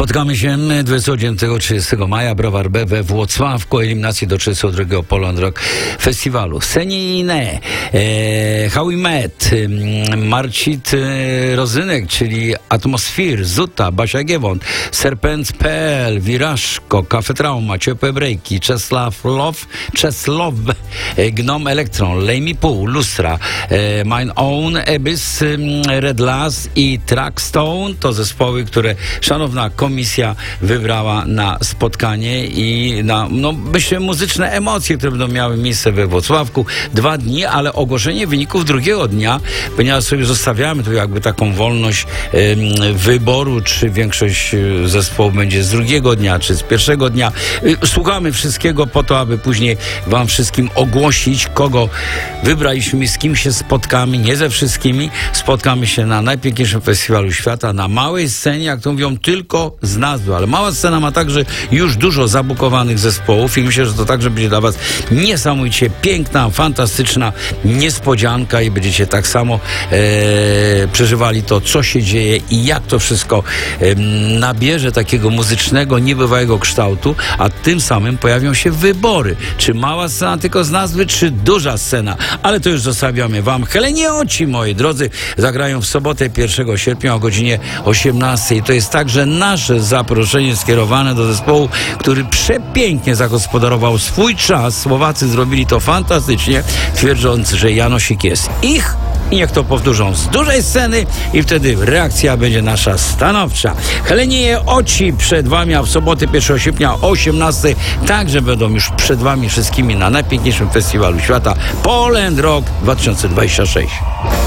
Spotkamy się 29-30 maja, Browar B we Włocławku, eliminacji do 32. Poland Rock Festiwalu. Senine, How We Met, Marcin Rozynek, czyli Atmosfir, Zuta, Basia Giewont, Serpent.pl, Wirażko, Cafe Trauma, Ciepłe Brejki, Czesław, Gnom Elektron, Lejmi Pół, Lustra, Mine Own, Abyss, Red Lass i Trackstone to zespoły, które szanowna komisja wybrała na spotkanie i na, myślę, muzyczne emocje, które będą miały miejsce we Włocławku. 2 dni, ale ogłoszenie wyników drugiego dnia, ponieważ sobie zostawiamy tu jakby taką wolność wyboru, czy większość zespołów będzie z drugiego dnia, czy z pierwszego dnia. Słuchamy wszystkiego po to, aby później wam wszystkim ogłosić, kogo wybraliśmy, z kim się spotkamy. Nie ze wszystkimi. Spotkamy się na najpiękniejszym festiwalu świata, na małej scenie, jak to mówią, tylko z nazwy, ale mała scena ma także już dużo zabukowanych zespołów i myślę, że to także będzie dla was niesamowicie piękna, fantastyczna niespodzianka i będziecie tak samo przeżywali to, co się dzieje i jak to wszystko nabierze takiego muzycznego, niebywałego kształtu, a tym samym pojawią się wybory. Czy mała scena tylko z nazwy, czy duża scena? Ale to już zostawiamy wam. Helenie Oci, moi drodzy, zagrają w sobotę 1 sierpnia o godzinie 18. To jest także nasze zaproszenie skierowane do zespołu, który przepięknie zagospodarował swój czas. Słowacy zrobili to fantastycznie, twierdząc, że Janosik jest ich i niech to powtórzą z dużej sceny i wtedy reakcja będzie nasza stanowcza. Helenie Oci przed wami, a w sobotę 1 sierpnia o 18 także będą już przed wami wszystkimi na najpiękniejszym festiwalu świata Poland Rock 2026.